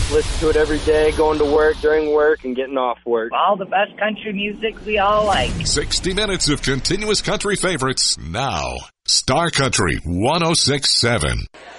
Listen to it every day, going to work, during work, and getting off work. All the best country music we all like. 60 minutes of continuous country favorites now. Star Country 106.7.